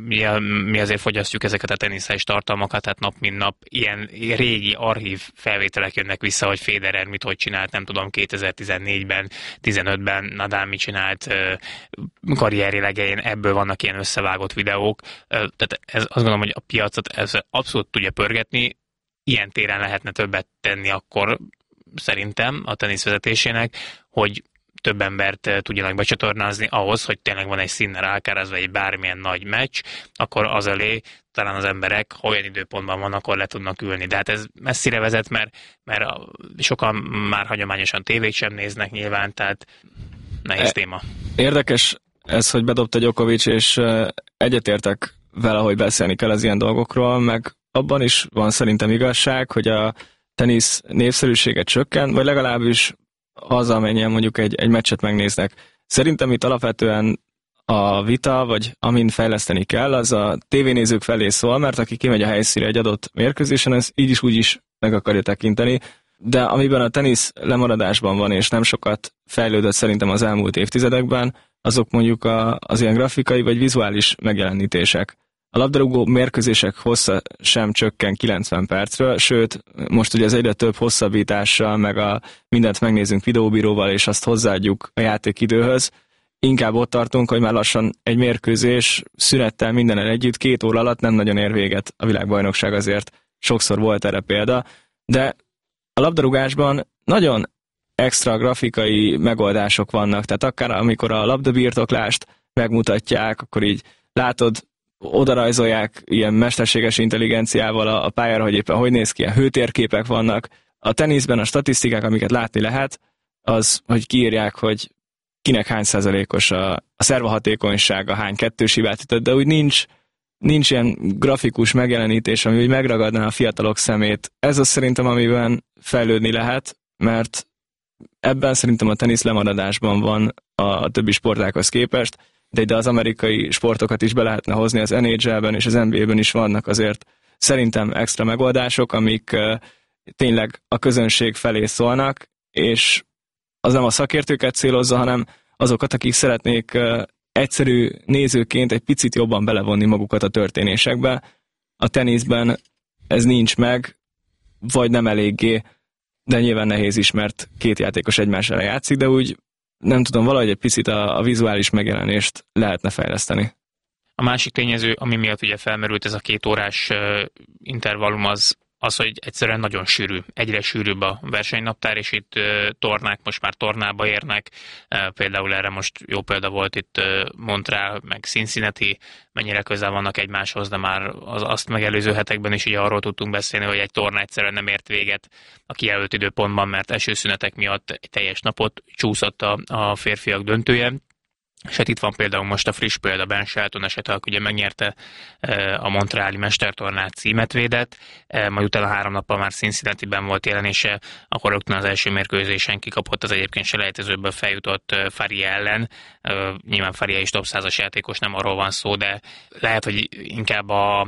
mi azért fogyasztjuk ezeket a teniszes tartalmakat, tehát nap mint nap ilyen régi archív felvételek jönnek vissza, hogy Federer hogy csinált, nem tudom, 2014-ben, 15-ben Nadal mit csinált karrierje legején, ebből vannak ilyen összevágott videók. Tehát azt gondolom, hogy a piacot ez abszolút tudja pörgetni, ilyen téren lehetne többet tenni akkor szerintem a tenisz vezetésének, hogy több embert tudjanak becsatornázni ahhoz, hogy tényleg van egy Sinner Alcaraz, vagy egy bármilyen nagy meccs, akkor az elé talán az emberek, ha olyan időpontban van, akkor le tudnak ülni. De hát ez messzire vezet, mert sokan már hagyományosan tévét sem néznek nyilván, tehát nehéz téma. Érdekes ez, hogy bedobta Djokovic, és egyetértek vele, hogy beszélni kell az ilyen dolgokról, meg abban is van szerintem igazság, hogy a tenisz népszerűsége csökken, vagy legalábbis az, amennyien mondjuk egy meccset megnéznek. Szerintem itt alapvetően a vita, vagy amin fejleszteni kell, az a tévénézők felé szól, mert aki kimegy a helyszínre egy adott mérkőzésen, ez így is úgy is meg akarja tekinteni, de amiben a tenisz lemaradásban van, és nem sokat fejlődött szerintem az elmúlt évtizedekben, azok mondjuk az ilyen grafikai vagy vizuális megjelenítések. A labdarúgó mérkőzések hossza sem csökken 90 percről, sőt, most ugye az egyre több hosszabbítással, meg mindent megnézünk videóbíróval, és azt hozzáadjuk a játékidőhöz. Inkább ott tartunk, hogy már lassan egy mérkőzés szünettel mindennel együtt 2 óra alatt nem nagyon ér véget a világbajnokság, azért sokszor volt erre példa, de a labdarúgásban nagyon extra grafikai megoldások vannak, tehát akár amikor a labdabirtoklást megmutatják, akkor így látod, odarajzolják ilyen mesterséges intelligenciával a pályára, hogy éppen hogy néz ki, a hőtérképek vannak. A teniszben a statisztikák, amiket látni lehet, az, hogy kiírják, hogy kinek hány százalékos a szervahatékonysága, hány kettős hibát ütött, de úgy nincs ilyen grafikus megjelenítés, ami úgy megragadná a fiatalok szemét. Ez az szerintem, amiben fejlődni lehet, mert ebben szerintem a tenisz lemaradásban van a többi sportákhoz képest, de ide az amerikai sportokat is be lehetne hozni, az NHL-ben és az NBA-ben is vannak azért szerintem extra megoldások, amik tényleg a közönség felé szólnak, és az nem a szakértőket célozza, hanem azokat, akik szeretnék egyszerű nézőként egy picit jobban belevonni magukat a történésekbe. A teniszben ez nincs meg, vagy nem eléggé, de nyilván nehéz is, mert 2 játékos egymással játszik, de úgy nem tudom, valahogy egy picit a vizuális megjelenést lehetne fejleszteni. A másik tényező, ami miatt ugye felmerült ez a 2 órás intervallum, az, hogy egyszerűen nagyon sűrű, egyre sűrűbb a versenynaptár, és itt tornák most már tornába érnek. Például erre most jó példa volt itt Montreal, meg Cincinnati, mennyire közel vannak egymáshoz, de már azt megelőző hetekben is ugye arról tudtunk beszélni, hogy egy torna egyszerűen nem ért véget a kijelölt időpontban, mert esőszünetek miatt egy teljes napot csúszott a férfiak döntője. És hát itt van például most a friss példa, Ben Shelton esete, aki ugye megnyerte a Montreali mestertornát, címet védett, majd utána 3 nappal már Cincinnati-ben volt jelenése, akkor rögtön az első mérkőzésen kikapott az egyébként selejtezőből feljutott Faria ellen. Nyilván Faria is top 100-as játékos, nem arról van szó, de lehet, hogy inkább a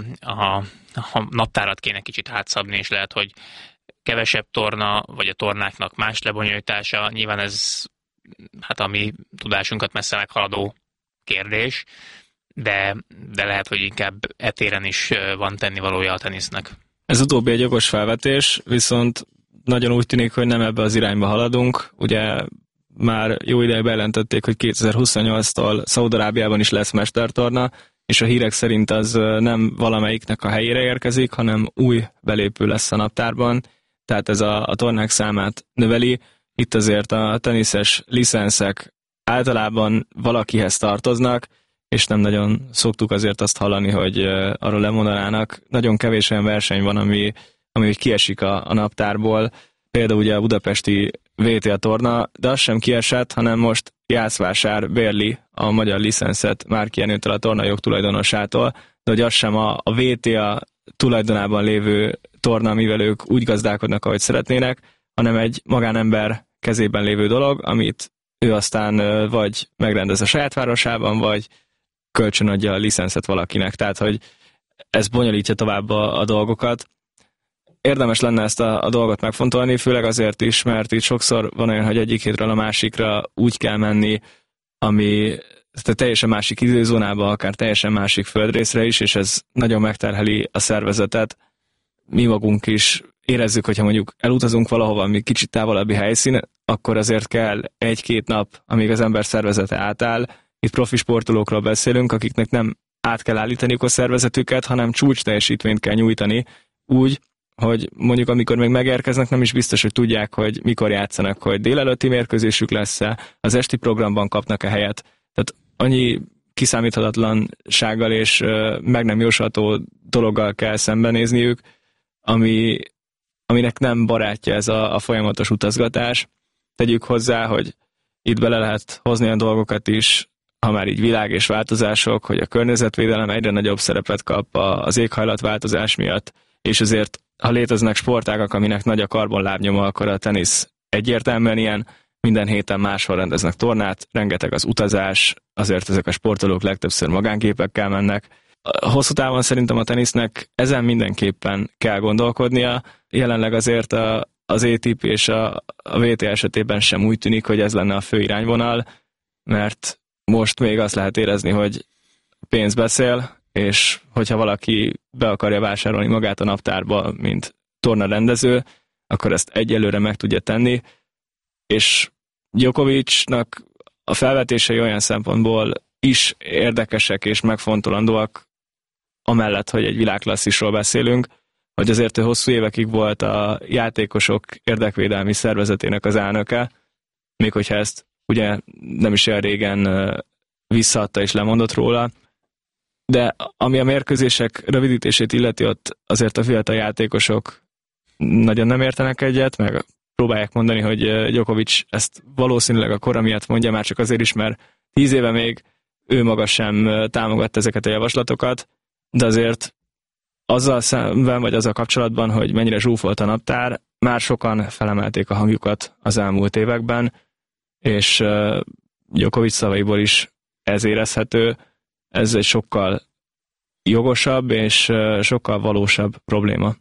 naptárat kéne kicsit átszabni, és lehet, hogy kevesebb torna, vagy a tornáknak más lebonyolítása, nyilván ez hát a mi tudásunkat messze meghaladó kérdés, de lehet, hogy inkább etéren is van tennivalója a tenisznek. Ez utóbbi egy jogos felvetés, viszont nagyon úgy tűnik, hogy nem ebbe az irányba haladunk. Ugye már jó ideje bejelentették, hogy 2028-tól Szaúd-Arábiában is lesz mestertorna, és a hírek szerint az nem valamelyiknek a helyére érkezik, hanem új belépő lesz a naptárban, tehát ez a tornák számát növeli. Itt azért a teniszes licenszek általában valakihez tartoznak, és nem nagyon szoktuk azért azt hallani, hogy arról lemondanának. Nagyon kevés olyan verseny van, ami úgy kiesik a naptárból. Például ugye a budapesti VTA torna, de az sem kiesett, hanem most Jászvásár bérli a magyar licenszet Márki Jenőtől, a tornajog tulajdonosától, de hogy az sem a VTA tulajdonában lévő torna, mivel ők úgy gazdálkodnak, ahogy szeretnének, hanem egy magánember kezében lévő dolog, amit ő aztán vagy megrendez a saját városában, vagy kölcsönadja a licenszet valakinek. Tehát, hogy ez bonyolítja tovább a dolgokat. Érdemes lenne ezt a dolgot megfontolni, főleg azért is, mert itt sokszor van olyan, hogy egyik hétről a másikra úgy kell menni, ami teljesen másik időzónába, akár teljesen másik földrészre is, és ez nagyon megterheli a szervezetet. Mi magunk is érezzük, hogyha mondjuk elutazunk valahova, ami kicsit távolabbi helyszín, akkor azért kell 1-2 nap, amíg az ember szervezete átáll. Itt profi sportolókról beszélünk, akiknek nem át kell állítaniuk a szervezetüket, hanem csúcs teljesítményt kell nyújtani úgy, hogy mondjuk amikor még megérkeznek, nem is biztos, hogy tudják, hogy mikor játszanak, hogy délelőtti mérkőzésük lesz-e, az esti programban kapnak-e helyet. Tehát annyi kiszámíthatatlansággal és meg nem jósolható dologgal kell szembenézniük, aminek nem barátja ez a folyamatos utazgatás. Tegyük hozzá, hogy itt bele lehet hozni a dolgokat is, ha már így világ és változások, hogy a környezetvédelem egyre nagyobb szerepet kap az éghajlatváltozás miatt, és azért, ha léteznek sportágak, aminek nagy a karbonlábnyoma, akkor a tenisz egyértelműen ilyen, minden héten máshol rendeznek tornát, rengeteg az utazás, azért ezek a sportolók legtöbbször magánképekkel mennek. Hosszú távon szerintem a tenisznek ezen mindenképpen kell gondolkodnia. Jelenleg azért az ATP és a WTA esetében sem úgy tűnik, hogy ez lenne a fő irányvonal, mert most még azt lehet érezni, hogy pénz beszél, és hogyha valaki be akarja vásárolni magát a naptárba, mint tornarendező, akkor ezt egyelőre meg tudja tenni, és Djokovicnak a felvetései olyan szempontból is érdekesek és megfontolandóak, amellett, hogy egy világklasszisról beszélünk, hogy azért ő hosszú évekig volt a játékosok érdekvédelmi szervezetének az elnöke, még hogyha ezt ugye nem is olyan régen visszaadta és lemondott róla, de ami a mérkőzések rövidítését illeti, ott azért a fiatal játékosok nagyon nem értenek egyet, meg próbálják mondani, hogy Djokovic ezt valószínűleg a kora miatt mondja, már csak azért is, mert 10 éve még ő maga sem támogatta ezeket a javaslatokat, de azért azzal szemben, vagy azzal kapcsolatban, hogy mennyire zsúfolt a naptár, már sokan felemelték a hangjukat az elmúlt években, és Djokovic szavaiból is ez érezhető, ez egy sokkal jogosabb és sokkal valósabb probléma.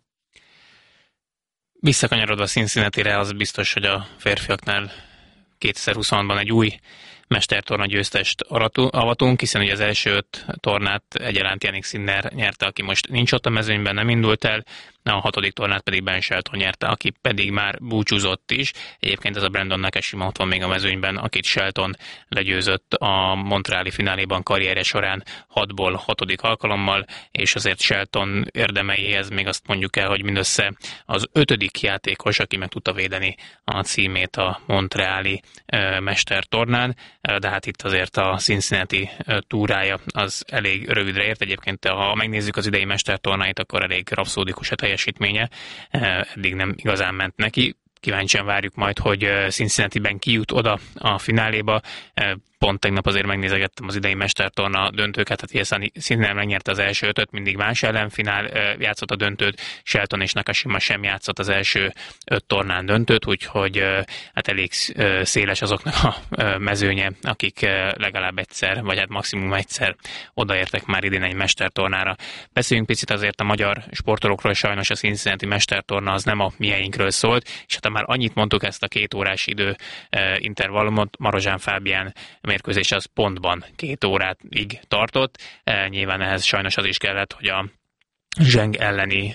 Visszakanyarodva Cincinnatire, az biztos, hogy a férfiaknál 2020-ban egy új mestertorna győztest avatunk, hiszen ugye az első 5 tornát egyaránt Jannik Sinner nyerte, aki most nincs ott a mezőnyben, nem indult el, a 6. tornát pedig Ben Shelton nyerte, aki pedig már búcsúzott is. Egyébként ez a Brandon Nakashima ott van még a mezőnyben, akit Shelton legyőzött a montreali fináléban karrierje során 6-ból 6. alkalommal, és azért Shelton érdemeihez még azt mondjuk el, hogy mindössze az 5. játékos, aki meg tudta védeni a címét a montreali mestertornán, de hát itt azért a Cincinnati túrája az elég rövidre ért. Egyébként, ha megnézzük az idei mestertornáit, akkor elég rapszódikus a teljesítménye, eddig nem igazán ment neki. Kíváncsian várjuk majd, hogy Cincinnati-ben kijut oda a fináléba. Pont tegnap azért megnézegettem az idei mestertorna döntőket, tehát Sinner megnyerte az első 5-öt, mindig más ellenfinál játszott a döntőt, Shelton és Nakashima sem játszott az első 5 tornán döntőt, úgyhogy hát elég széles azoknak a mezőnye, akik legalább egyszer, vagy hát maximum egyszer odaértek már idén egy mestertornára. Beszéljünk picit azért a magyar sportolókról, sajnos a Cincinnati mestertorna az nem a mieinkről szólt, és hát már annyit mondtuk ezt a 2 órás idő intervallumot, Marozsán Fábián mérkőzés az pontban 2 óráig tartott. Nyilván ehhez sajnos az is kellett, hogy a Zheng elleni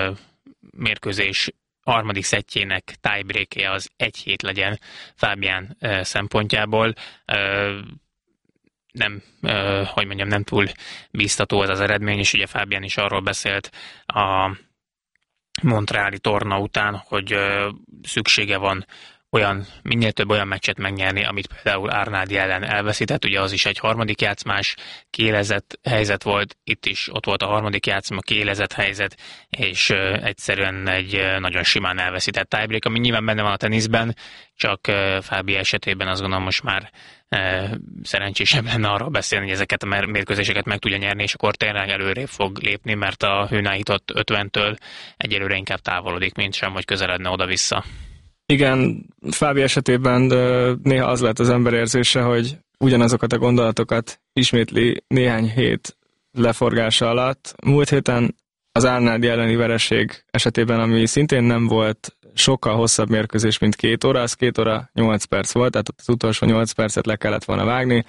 mérkőzés harmadik szettjének tiebreakje az 1-7 legyen Fábián szempontjából. Nem túl bíztató az eredmény, és ugye Fábián is arról beszélt a montreali torna után, hogy szüksége van minél több olyan meccset megnyerni, amit például Arnaldi ellen elveszített, ugye az is egy harmadik játszmás, kiélezett helyzet volt, itt is ott volt a harmadik játszma, kiélezett helyzet, és egyszerűen egy nagyon simán elveszített tiebreak, ami nyilván benne van a teniszben, csak Fábi esetében azt gondolom most már szerencsésebb lenne arról beszélni, hogy ezeket a mérkőzéseket meg tudja nyerni, és akkor tényleg előrébb fog lépni, mert a hőnállított 50-től egyelőre inkább távolodik, mint sem, hogy közeledne oda-vissza. Igen, Fábi esetében néha az lett az ember érzése, hogy ugyanazokat a gondolatokat ismétli néhány hét leforgása alatt. Múlt héten az Arnaldi elleni vereség esetében, ami szintén nem volt sokkal hosszabb mérkőzés, mint 2 óra, az 2 óra 8 perc volt, tehát az utolsó 8 percet le kellett volna vágni.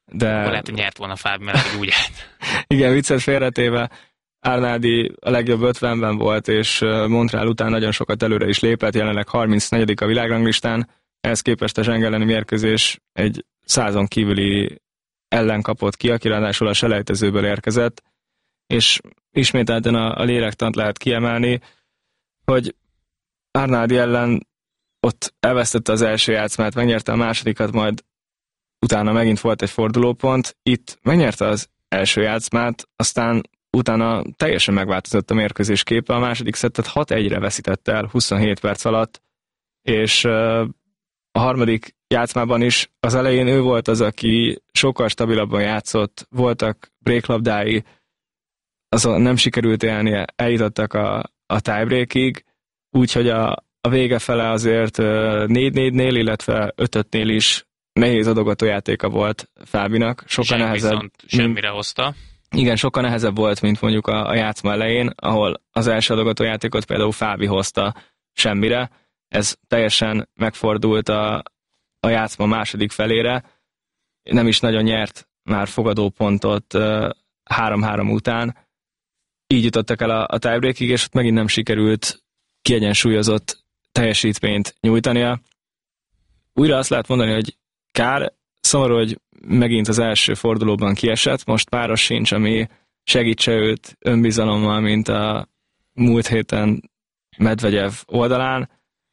de... Lehet, hogy nyert volna Fábi, mert úgy állt. Igen, viccet félretéve, Arnaldi a legjobb 50-ben volt, és Montreal után nagyon sokat előre is lépett, jelenleg 34. a világranglistán, ehhez képest a Zseng elleni mérkőzés egy 100-on kívüli ellen kapott ki, aki ráadásul a selejtezőből érkezett, és ismételten a lélektant lehet kiemelni, hogy Arnaldi ellen ott elvesztette az első játszmát, megnyerte a másodikat, majd utána megint volt egy fordulópont, itt megnyerte az első játszmát, aztán utána teljesen megváltozott a mérkőzés képe, a második szettet 6-1-re veszítette el 27 perc alatt, és a harmadik játszmában is az elején ő volt az, aki sokkal stabilabban játszott, voltak breaklabdái, azon nem sikerült élnie, eljutottak a tiebreakig, úgyhogy a vége fele azért 4-4-nél, illetve 5-5-nél is nehéz adogató játéka volt Fábinak. Sokkal nehezebb. Viszont semmire hozta. Igen, sokkal nehezebb volt, mint mondjuk a játszma elején, ahol az első adogató játékot például Fábi hozta semmire. Ez teljesen megfordult a játszma második felére. Nem is nagyon nyert már fogadópontot 3-3 után. Így jutottak el a tiebreakig, és ott megint nem sikerült kiegyensúlyozott teljesítményt nyújtania. Újra azt lehet mondani, hogy kár, szomorú, hogy megint az első fordulóban kiesett, most páros sincs, ami segítse őt önbizalommal, mint a múlt héten Medvegyev oldalán,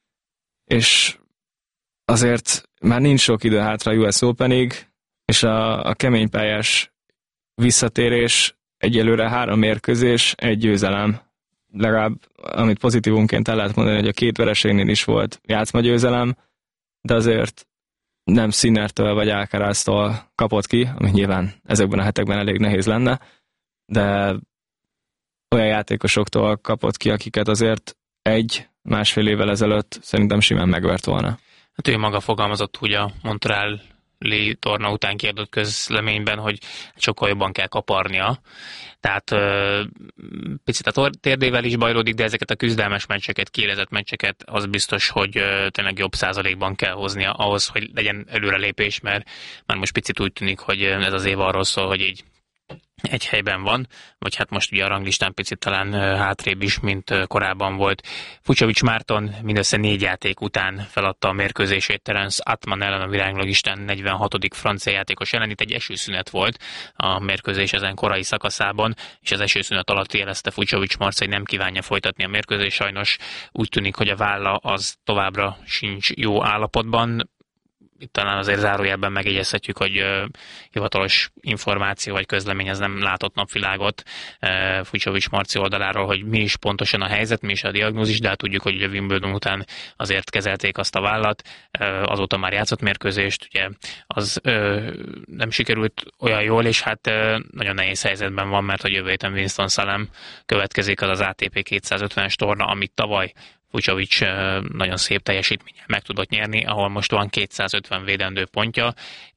és azért már nincs sok idő hátra a US Openig, és a keménypályás visszatérés egyelőre 3 mérkőzés, 1 győzelem. Legalább, amit pozitívunként el lehet mondani, hogy a 2 vereségnél is volt játszmagyőzelem, de azért nem Sinnertől vagy Alcaraztól kapott ki, ami nyilván ezekben a hetekben elég nehéz lenne, de olyan játékosoktól kapott ki, akiket azért 1-1,5 évvel ezelőtt szerintem simán megvert volna. Hát ő maga fogalmazott úgy a Montreali torna után kiadott közleményben, hogy sokkal jobban kell kaparnia. Tehát picit a térdével is bajlódik, de ezeket a küzdelmes meccseket, kiélezett meccseket, az biztos, hogy tényleg jobb százalékban kell hoznia ahhoz, hogy legyen előrelépés, mert már most picit úgy tűnik, hogy ez az év arról szól, hogy így egy helyben van, vagy hát most ugye a ranglistán picit talán hátrébb is, mint korábban volt. Fucsovics Márton mindössze 4 játék után feladta a mérkőzését Terence Atman ellen a világranglistán 46. francia játékos ellen. Itt egy esőszünet volt a mérkőzés ezen korai szakaszában, és az esőszünet alatt jelezte Fucsovics Marca, hogy nem kívánja folytatni a mérkőzést. Sajnos úgy tűnik, hogy a válla az továbbra sincs jó állapotban. Itt talán azért zárójelben megjegyezhetjük, hogy hivatalos információ vagy közlemény ez nem látott napvilágot Fucsovics Marci oldaláról, hogy mi is pontosan a helyzet, mi is a diagnózis, de hát tudjuk, hogy a Wimbledon után azért kezelték azt a vállat, azóta már játszott mérkőzést, ugye az nem sikerült olyan jól, és hát nagyon nehéz helyzetben van, mert a jövő héten Winston-Salem következik, az ATP 250-es torna, amit tavaly Fucsovics nagyon szép teljesítménnyel meg tudott nyerni, ahol most van 250 védendő pontja.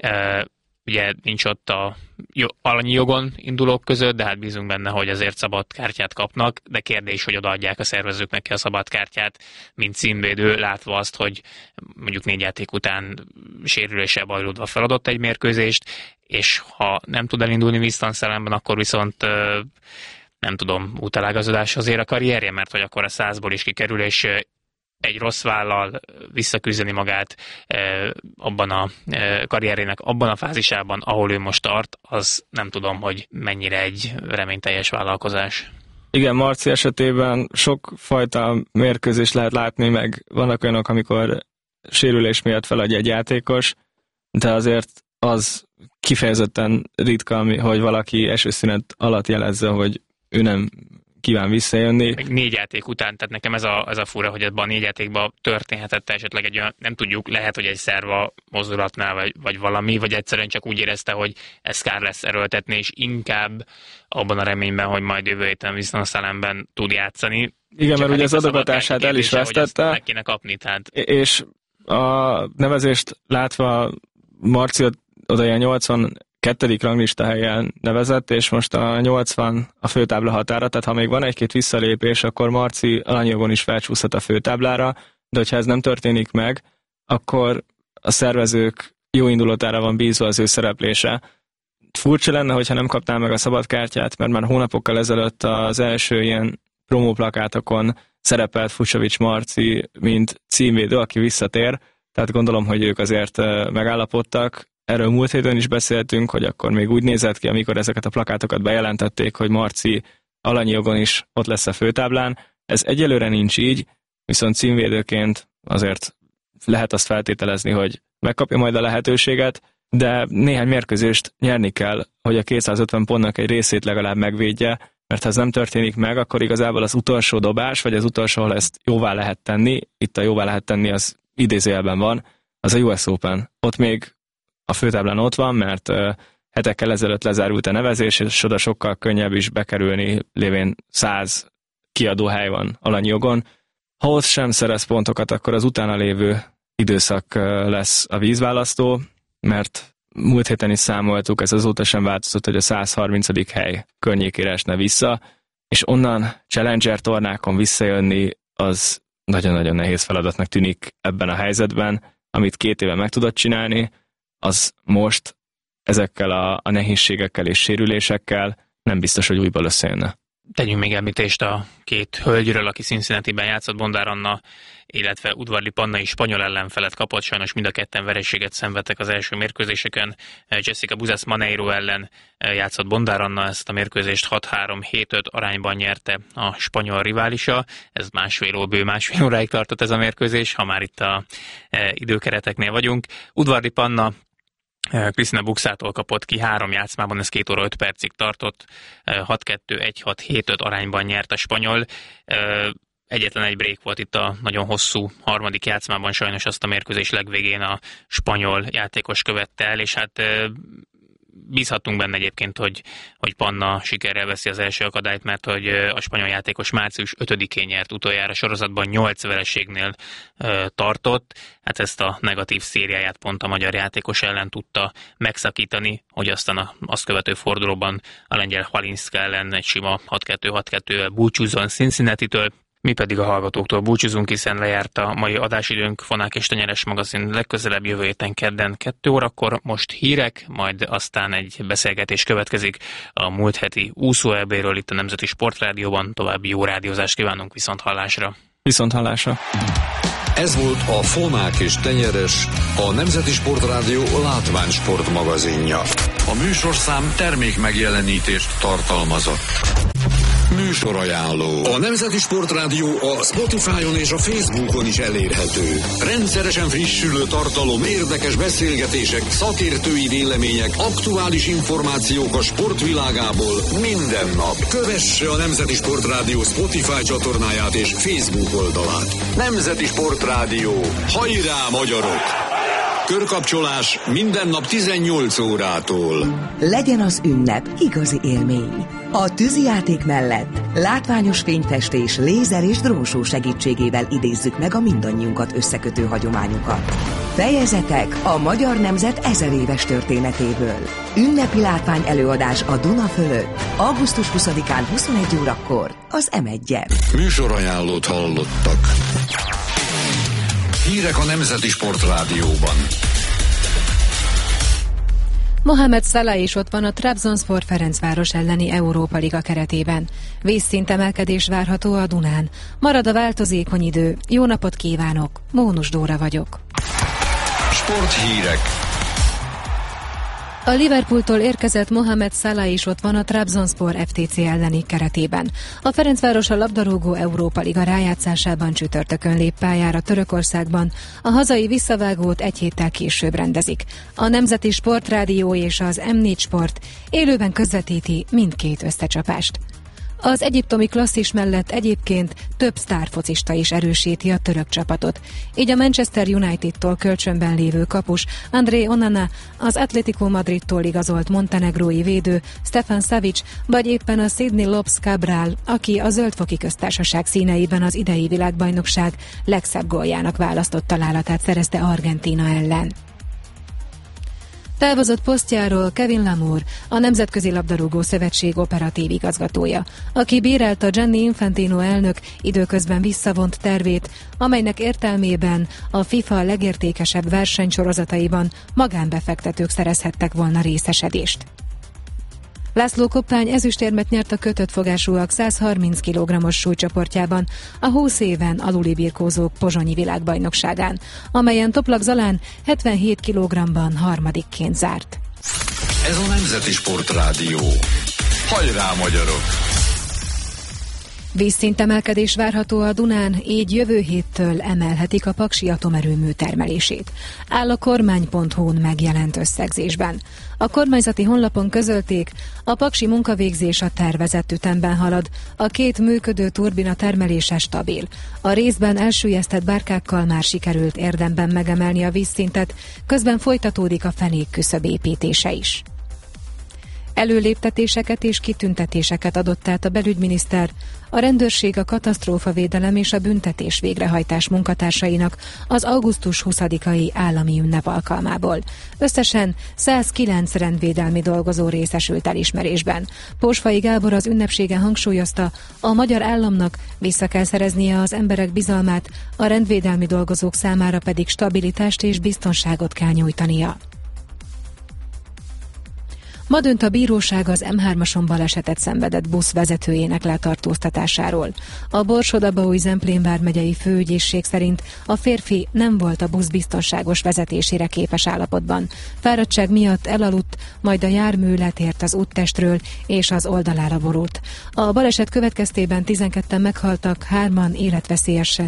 Ugye nincs ott a alanyi jogon indulók között, de hát bízunk benne, hogy azért szabad kártyát kapnak, de kérdés, hogy odaadják a szervezők neki a szabad kártyát, mint címvédő, látva azt, hogy mondjuk 4 játék után sérüléssel bajlódva feladott egy mérkőzést, és ha nem tud elindulni Winston-Salemben, akkor viszont nem tudom, útelágazodás azért a karrierje, mert hogy akkor a 100-ból is kikerül, és egy rossz vállal visszaküzdeni magát abban a karrierének, abban a fázisában, ahol ő most tart, az nem tudom, hogy mennyire egy reményteljes vállalkozás. Igen, Marci esetében sokfajta mérkőzést lehet látni, meg vannak olyanok, amikor sérülés miatt feladja egy játékos, de azért az kifejezetten ritka, hogy valaki esőszünet alatt jelezze, hogy ő nem kíván visszajönni. Még 4 játék után, tehát nekem ez a fura, hogy ebben a 4 játékban történhetett esetleg egy olyan, nem tudjuk, lehet, hogy egy szerva mozdulatnál, vagy valami, vagy egyszerűen csak úgy érezte, hogy ez kár lesz erőltetni, és inkább abban a reményben, hogy majd jövő héten Winston-Salemben tud játszani. Igen, mert ugye az adogatását el is vesztette. Meg kéne kapni, tehát. És a nevezést látva Marciot oda ilyen 82. ranglista helyen nevezett, és most a 80 a főtábla határa, tehát ha még van egy-két visszalépés, akkor Marci alanyogon is felcsúszhat a főtáblára, de hogyha ez nem történik meg, akkor a szervezők jó indulatára van bízva az ő szereplése, furcsa lenne, hogyha nem kapnál meg a szabadkártyát, mert már hónapokkal ezelőtt az első ilyen promóplakátokon szerepelt Fucsovics Marci, mint címvédő, aki visszatér, tehát gondolom, hogy ők azért megállapodtak. Erről múlt héten is beszéltünk, hogy akkor még úgy nézett ki, amikor ezeket a plakátokat bejelentették, hogy Marci alanyi jogon is ott lesz a főtáblán. Ez egyelőre nincs így, viszont címvédőként azért lehet azt feltételezni, hogy megkapja majd a lehetőséget, de néhány mérkőzést nyerni kell, hogy a 250 pontnak egy részét legalább megvédje, mert ha ez nem történik meg, akkor igazából az utolsó dobás, vagy az utolsó, ahol ezt jóvá lehet tenni, itt a jóvá lehet tenni, az idézőjelben van, az a US Open. Ott még a főtáblán ott van, mert hetekkel ezelőtt lezárult a nevezés, és oda sokkal könnyebb is bekerülni, lévén 100 kiadóhely van alanyi jogon. Ha ott sem szerez pontokat, akkor az utána lévő időszak lesz a vízválasztó, mert múlt héten is számoltuk, ez azóta sem változott, hogy a 130. hely környékére esne vissza, és onnan Challenger tornákon visszajönni, az nagyon-nagyon nehéz feladatnak tűnik ebben a helyzetben, amit 2 éve meg tudott csinálni, az most ezekkel a nehézségekkel és sérülésekkel nem biztos, hogy újból összejönne. Tegyünk még említést a 2 hölgyről, aki Cincinnatiben játszott, Bondár Anna, illetve Udvarli Panna is spanyol ellenfelet kapott, sajnos mind a ketten vereséget szenvedtek az első mérkőzéseken. Jessica Buzász Maneiro ellen játszott Bondár Anna, ezt a mérkőzést 6-3-7-5 arányban nyerte a spanyol riválisa. Ez bő másfél óráig tartott ez a mérkőzés, ha már itt a időkereteknél vagyunk. Udvarli Panna Krisztina Buxától kapott ki 3 játszmában, ez 2 óra 5 percig tartott, 6-2, 1-6-7-5 arányban nyert a spanyol. Egyetlen egy break volt itt a nagyon hosszú harmadik játszmában, sajnos azt a mérkőzés legvégén a spanyol játékos követte el, és hát bízhatunk benne egyébként, hogy Panna sikerrel veszi az első akadályt, mert hogy a spanyol játékos március 5-én nyert utoljára sorozatban, 8 vereségnél tartott. Hát ezt a negatív szériáját pont a magyar játékos ellen tudta megszakítani, hogy aztán azt követő fordulóban a lengyel Hvalinszka ellen egy sima 6-2-6-2-vel búcsúzzon Cincinnati-től. Mi pedig a hallgatóktól búcsúzunk, hiszen lejárt a mai adásidőnk. Fonák és Tenyeres magazin legközelebb jövő héten kedden 2 órakor. Most hírek, majd aztán egy beszélgetés következik a múlt heti úszó EB-ről itt a Nemzeti Sportrádióban. További jó rádiózást kívánunk, viszont hallásra. Viszont hallásra. Ez volt a Fonák és Tenyeres, a Nemzeti Sportrádió látványsport magazinja. A műsorszám termék megjelenítést tartalmazott. Műsorajánló. A Nemzeti Sportrádió a Spotify-on és a Facebookon is elérhető. Rendszeresen frissülő tartalom, érdekes beszélgetések, szakértői vélemények, aktuális információk a sportvilágából minden nap. Kövesse a Nemzeti Sportrádió Spotify csatornáját és Facebook oldalát. Nemzeti Sportrádió. Hajrá, magyarok! Körkapcsolás minden nap 18 órától. Legyen az ünnep igazi élmény. A tűzijáték mellett látványos fényfestés, lézer és drónshow segítségével idézzük meg a mindannyiunkat összekötő hagyományokat. Fejezetek a magyar nemzet 1000 éves történetéből. Ünnepi látvány előadás a Duna fölött. Augusztus 20-án 21 órakor az M1-en. Műsorajánlót hallottak. Hírek a Nemzeti Sportrádióban. Mohamed Salah is ott van a Trabzonspor Ferencváros elleni Európa Liga keretében. Vízszintemelkedés várható a Dunán. Marad a változékony idő. Jó napot kívánok! Mónus Dóra vagyok. Sporthírek. A Liverpooltól érkezett Mohamed Salah is ott van a Trabzonspor FTC elleni keretében. A Ferencváros a labdarúgó Európa Liga rájátszásában csütörtökön lép pályára Törökországban. A hazai visszavágót egy héttel később rendezik. A Nemzeti Sportrádió és az M4 Sport élőben közvetíti mindkét összecsapást. Az egyiptomi klasszis mellett egyébként több sztárfocista is erősíti a török csapatot. Így a Manchester United-tól kölcsönben lévő kapus André Onana, az Atletico Madridtól igazolt montenegrói védő Stefan Savic, vagy éppen a Sydney Lopes Cabral, aki a Zöldfoki Köztársaság színeiben az idei világbajnokság legszebb góljának választott találatát szerezte Argentína ellen. Távozott posztjáról Kevin Lamour, a Nemzetközi Labdarúgó Szövetség operatív igazgatója, aki bírálta Gianni Infantino elnök időközben visszavont tervét, amelynek értelmében a FIFA legértékesebb versenysorozataiban magánbefektetők szerezhettek volna részesedést. László Koppány ezüstérmet nyert a kötött fogásúak 130 kg-os súlycsoportjában a 20 éven aluli birkózók pozsonyi világbajnokságán, amelyen Toplak Zalán 77 kg-ban harmadikként zárt. Ez a Nemzeti Sportrádió. Hajrá, magyarok! Vízszintemelkedés várható a Dunán, így jövő héttől emelhetik a paksi atomerőmű termelését. Áll a kormány.hu-n megjelent összegzésben. A kormányzati honlapon közölték, a paksi munkavégzés a tervezett ütemben halad, a 2 működő turbina termelése stabil. A részben elsüllyesztett bárkákkal már sikerült érdemben megemelni a vízszintet, közben folytatódik a fenékküszöb építése is. Előléptetéseket és kitüntetéseket adott át a belügyminiszter, a rendőrség, a katasztrófavédelem és a büntetés végrehajtás munkatársainak az augusztus 20-ai állami ünnep alkalmából. Összesen 109 rendvédelmi dolgozó részesült elismerésben. Pósfai Gábor az ünnepségen hangsúlyozta, a magyar államnak vissza kell szereznie az emberek bizalmát, a rendvédelmi dolgozók számára pedig stabilitást és biztonságot kell nyújtania. Ma dönt a bíróság az M3-ason balesetet szenvedett busz vezetőjének letartóztatásáról. A Borsod-Abaúj-Zemplén vármegyei főügyészség szerint a férfi nem volt a busz biztonságos vezetésére képes állapotban. Fáradtság miatt elaludt, majd a jármű letért az úttestről és az oldalára borult. A baleset következtében 12-en meghaltak, 3-an életveszélyesen,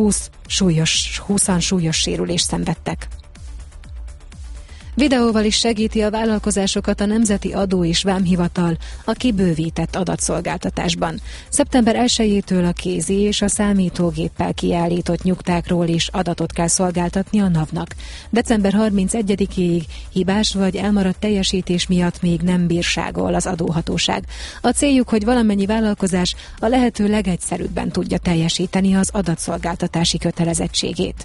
20-an súlyos sérülést szenvedtek. Videóval is segíti a vállalkozásokat a Nemzeti Adó és Vámhivatal a kibővített adatszolgáltatásban. Szeptember 1-től a kézi és a számítógéppel kiállított nyugtákról is adatot kell szolgáltatni a NAV-nak. December 31-ig hibás vagy elmaradt teljesítés miatt még nem bírságol az adóhatóság. A céljuk, hogy valamennyi vállalkozás a lehető legegyszerűbben tudja teljesíteni az adatszolgáltatási kötelezettségét.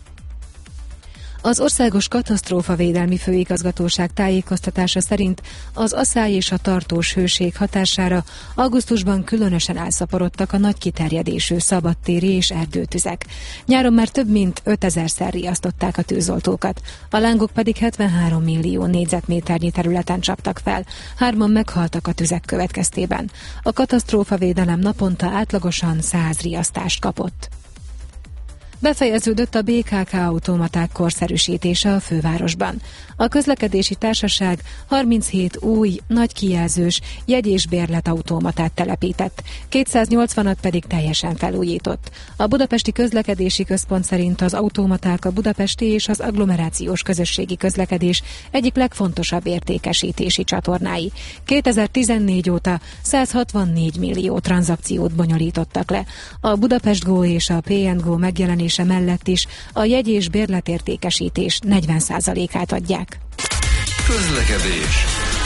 Az Országos Katasztrófavédelmi Főigazgatóság tájékoztatása szerint az aszály és a tartós hőség hatására augusztusban különösen elszaporodtak a nagy kiterjedésű szabadtéri és erdőtüzek. Nyáron már több mint 5000-szer riasztották a tűzoltókat, a lángok pedig 73 millió négyzetméternyi területen csaptak fel, 3-an meghaltak a tüzek következtében. A katasztrófavédelem naponta átlagosan 100 riasztást kapott. Befejeződött a BKK automaták korszerűsítése a fővárosban. A közlekedési társaság 37 új, nagy kijelzős jegy- és bérletautomatát telepített, 280-at pedig teljesen felújított. A Budapesti Közlekedési Központ szerint az automaták a budapesti és az agglomerációs közösségi közlekedés egyik legfontosabb értékesítési csatornái. 2014 óta 164 millió tranzakciót bonyolítottak le. A Budapest Go és a PNGO megjelenése mellett is a jegy- és bérletértékesítés 40%-át adják. Közlekedés.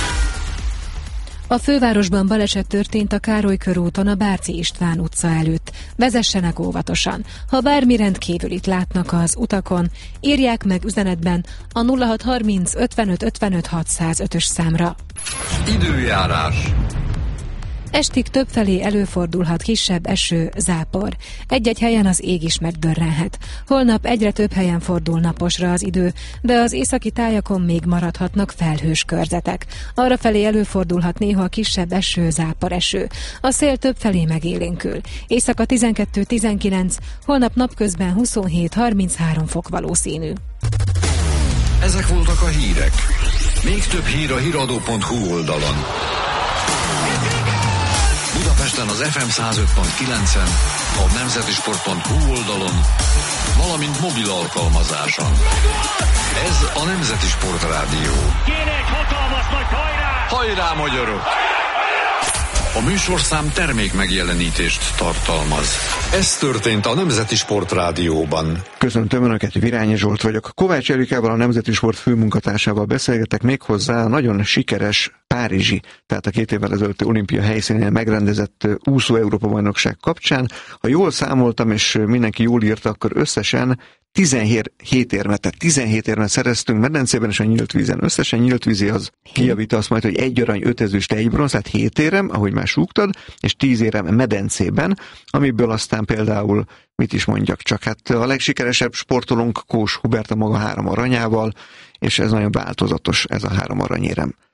A fővárosban baleset történt a Károly körúton a Bárci István utca előtt. Vezessenek óvatosan. Ha bármi rendkívülit látnak az utakon, írják meg üzenetben a 0630 55 55 605-ös számra. Időjárás. Estig többfelé előfordulhat kisebb eső, zápor. Egy-egy helyen az ég is megdörrenhet. Holnap egyre több helyen fordul naposra az idő, de az északi tájakon még maradhatnak felhős körzetek. Arrafelé előfordulhat néha kisebb eső, zápor eső. A szél többfelé megélénkül. Éjszaka 12-19, holnap napközben 27-33 fok valószínű. Ezek voltak a hírek. Még több hír a hiradó.hu oldalon. Budapesten az FM 105.9-en, a nemzetisport.hu oldalon, valamint mobil alkalmazáson. Ez a Nemzeti Sportrádió. Kéne egy hatalmas nagy hajrá! Hajrá, magyarok! A műsorszám termék megjelenítést tartalmaz. Ez történt a Nemzeti Sportrádióban. Köszöntöm Önöket, Virányi Zsolt vagyok. Kovács Erikával, a Nemzeti Sport főmunkatársával beszélgetek méghozzá a nagyon sikeres párizsi, tehát a 2 évvel ezelőtti olimpia helyszínén megrendezett úszó Európa-bajnokság kapcsán. Ha jól számoltam, és mindenki jól írta, akkor összesen 17 érmet, tehát 17 érmet szereztünk medencében és a nyílt vízen. Összesen nyílt vízi az kijavít azt majd, hogy 1 arany, 5 ezüst, 1 bronz, tehát 7 érem, ahogy már súgtad, és 10 érem medencében, amiből aztán például, mit is mondjak csak, hát a legsikeresebb sportolónk Kós Hubert a maga 3 aranyával, és ez nagyon változatos, ez a 3 aranyérem.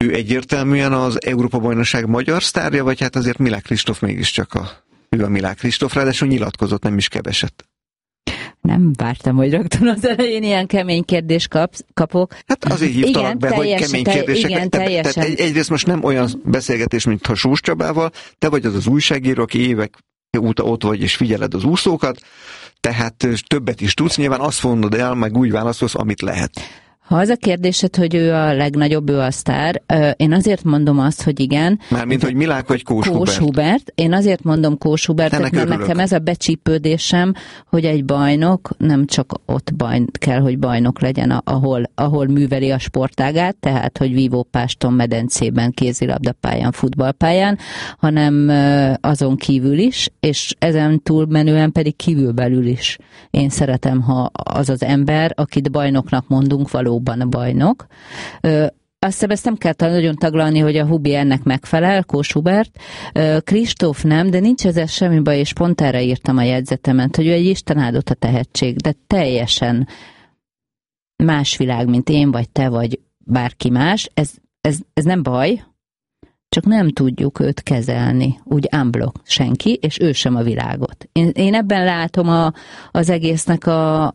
ő egyértelműen az Európa-bajnokság magyar sztárja, vagy hát azért Milák Kristóf mégiscsak ő a Milák Kristóf, ráadásul nyilatkozott nem is keveset. Nem vártam, hogy rögtön az elején ilyen kemény kérdést kapok. Hát azért hívtalak be, hogy kemény kérdések. Igen, tehát egyrészt most nem olyan beszélgetés, mint ha Sós Csabával, te vagy az újságíró, aki évek óta ott vagy és figyeled az úszókat, tehát többet is tudsz, nyilván azt mondod el, meg úgy válaszolsz, amit lehet. Ha az a kérdésed, hogy ő a legnagyobb, ő a sztár, én azért mondom azt, hogy igen. Mármint, hogy Milák vagy Kós Hubert. Én azért mondom Kós Hubertet, mert nekem ez a becsípődésem, hogy egy bajnok nem csak ott kell, hogy bajnok legyen, ahol műveli a sportágát, tehát, hogy vívópáston, medencében, kézilabdapályán, futballpályán, hanem azon kívül is, és ezen túlmenően pedig kívülbelül is. Én szeretem, ha az az ember, akit bajnoknak mondunk, valóban a bajnok. Azt hiszem, ezt nem kell nagyon taglalni, hogy a Hubi ennek megfelel, Kós Hubert. Kristóf nem, de nincs ezzel semmi baj, és pont erre írtam a jegyzetemet, hogy ő egy istenáldott a tehetség, de teljesen más világ, mint én, vagy te, vagy bárki más. Ez nem baj, csak nem tudjuk őt kezelni, úgy unblock senki, és ő sem a világot. Én ebben látom az egésznek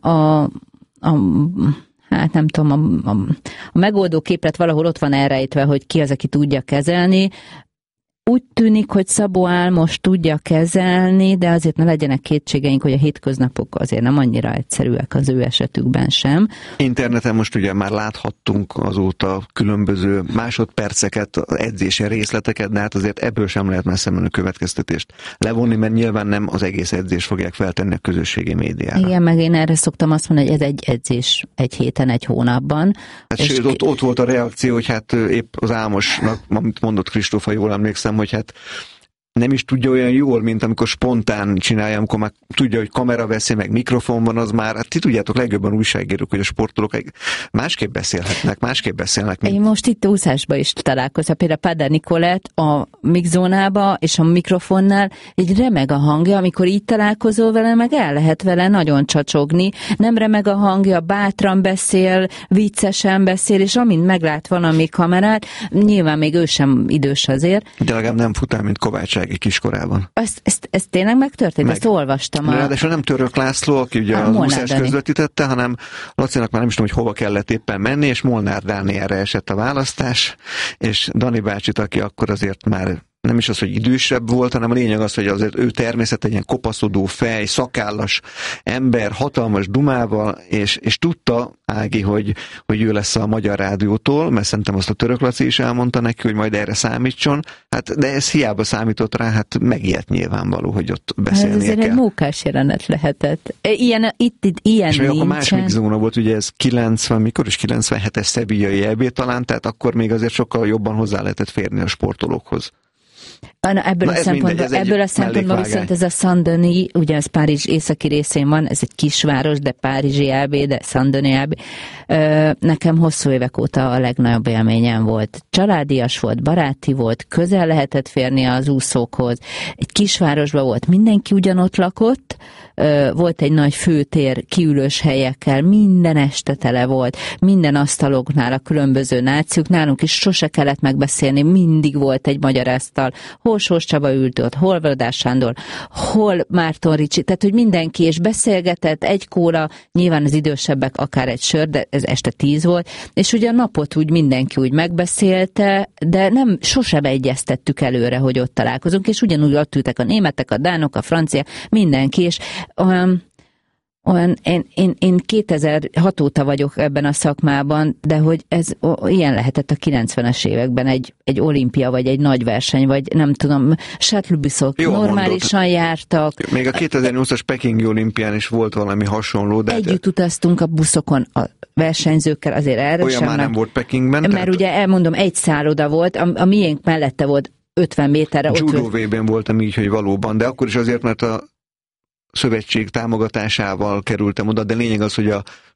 hát nem tudom, a megoldó képlet valahol ott van elrejtve, hogy ki az, aki tudja kezelni. Úgy tűnik, hogy Szabó Álmos tudja kezelni, de azért ne legyenek kétségeink, hogy a hétköznapok azért nem annyira egyszerűek az ő esetükben sem. Interneten most ugye már láthattunk azóta különböző másodperceket, edzési részleteket, de hát azért ebből sem lehet messze menő következtetést levonni, mert nyilván nem az egész edzés fogják feltenni a közösségi médiára. Igen, meg én erre szoktam azt mondani, hogy ez egy edzés egy héten, egy hónapban. Hát és ott volt a reakció, hogy hát épp az Álmosnak, amit mondott Kristóf, ha jól emlékszem, hogy hát nem is tudja olyan jól, mint amikor spontán csinálja, amikor már tudja, hogy kamera veszi, meg mikrofon van, az már, hát ti tudjátok legjobban újságírók, hogy a sportolók másképp beszélnek. Én most itt úszásban is találkozom, például Páder Nikolett a mixzónába és a mikrofonnál egy remeg a hangja, amikor így találkozol vele, meg el lehet vele nagyon csacsogni, nem remeg a hangja, bátran beszél, viccesen beszél, és amint meglát valami kamerát, nyilván még ő sem idős azért. De legalább nem futál, mint Kovács kiskorában. Ez tényleg megtörtént? Ezt olvastam. Ráadásul nem Török László, aki ugye az úszást közvetítette, hanem Lacinak már nem is tudom, hogy hova kellett éppen menni, és Molnár Dánielre esett a választás, és Dani bácsit, aki akkor azért már nem is az, hogy idősebb volt, hanem a lényeg az, hogy azért ő természet egy ilyen kopaszodó fej, szakállas ember, hatalmas dumával, és tudta Ági, hogy ő lesz a Magyar Rádiótól, mert szerintem azt a Török Laci is elmondta neki, hogy majd erre számítson, hát de ez hiába számított rá, hát megijedt nyilvánvaló, hogy ott beszélnie kell. Ez egy mókás jelenet lehetett. Ilyen és még akkor más mixzóna volt, ugye ez 97-es szevillai EB talán, tehát akkor még azért sokkal jobban hozzá lehetett férni a sportolókhoz. Ebből a szempontból viszont ez a Saint-Denis, ugye az Párizs északi részén van, ez egy kisváros, de párizsi EB, de Saint-Denis EB. Nekem hosszú évek óta a legnagyobb élményem volt. Családias volt, baráti volt, közel lehetett férni az úszókhoz. Egy kisvárosban volt, mindenki ugyanott lakott, volt egy nagy főtér kiülős helyekkel, minden este tele volt, minden asztaloknál a különböző nációk, nálunk is sose kellett megbeszélni, mindig volt egy magyar asztal, hol Sós Csaba ült ott, hol Vladás Sándor, hol Márton Ricsi, tehát hogy mindenki és beszélgetett, egy kóla, nyilván az idősebbek akár egy sör, de ez este 10 volt, és ugye a napot úgy mindenki úgy megbeszélte, de nem sosem egyeztettük előre, hogy ott találkozunk, és ugyanúgy ott ültek a németek, a dánok, a franciák, mindenki, és én 2006 óta vagyok ebben a szakmában, de hogy ez ilyen lehetett a 90-es években egy olimpia, vagy egy nagy verseny, vagy nem tudom, shuttle-buszok normálisan jártak. Még a 2008-as pekingi olimpián is volt valami hasonló. De együtt utaztunk a buszokon a versenyzőkkel, azért erre olyan sem. Már nem volt Pekingben. Mert tehát... ugye elmondom, egy szálloda volt, a miénk mellette volt 50 méterre. Judo V-ben voltam így, hogy valóban, de akkor is azért, mert a szövetség támogatásával kerültem oda, de lényeg az, hogy a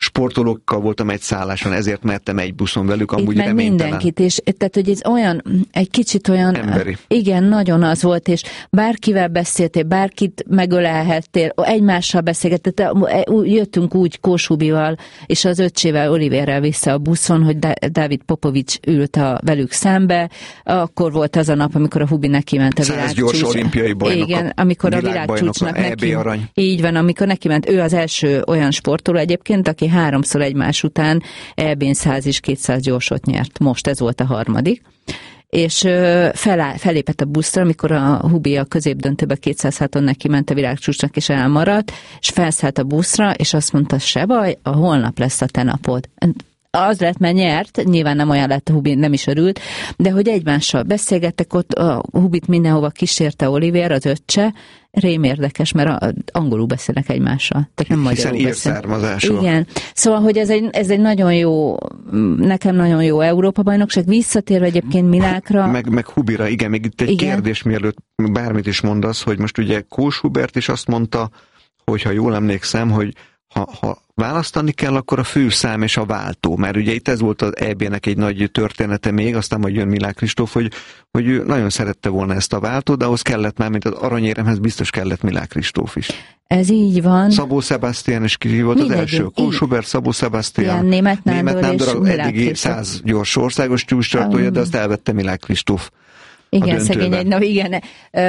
sportolókkal voltam egy szálláson, ezért mertem egy buszon velük, amúgy reménytelen. Mindenkit, és tehát, hogy ez olyan, egy kicsit olyan, emberi. Igen, nagyon az volt, és bárkivel beszéltél, bárkit megölelhettél, egymással beszélgettél, jöttünk úgy Kósubival, és az öccsével, Oliverrel vissza a buszon, hogy Dávid Popovics ült velük szembe, akkor volt az a nap, amikor a Hubi neki ment a világcsúcs. 100 gyors olimpiai bajnok. Igen, amikor a világcsúcsnak neki. Arany. Így van, amikor neki ment, ő az első olyan sportoló egyébként, aki 3-szor egymás után EB-n 100 és 200 gyorsot nyert. Most ez volt a harmadik. És felépett a buszra, amikor a Hubi a középdöntőbe 206-on neki ment a világcsúcsnak, és elmaradt, és felszállt a buszra, és azt mondta, se baj, a holnap lesz a te napod. Az lett, mert nyert, nyilván nem olyan lett, a Hubi nem is örült, de hogy egymással beszélgettek, ott a Hubit mindenhova kísérte Oliver, az öccse, rém érdekes, mert angolul beszélnek egymással. Tehát nem magyarul beszélnek. Hiszen írszármazású. Igen. Szóval, hogy ez egy nagyon jó, nekem nagyon jó Európa-bajnokság, visszatérve egyébként Milákra. Meg Hubira, igen, még itt egy kérdés, mielőtt bármit is mondasz, hogy most ugye Kós Hubert is azt mondta, hogy ha jól emlékszem, hogy ha választani kell, akkor a főszám és a váltó, mert ugye itt ez volt az EB-nek egy nagy története még, aztán majd jön Milák Kristóf, hogy ő nagyon szerette volna ezt a váltót, de ahhoz kellett már, mint az aranyéremhez biztos kellett Milák Kristóf is. Ez így van. Szabó Sebastian is ki volt az első. Kós Hubert, Szabó Sebastian, Németh Nándor eddigi 100 gyors országos csúcstartója, de azt elvette Milák Kristóf. Igen, szegény egy nap, igen.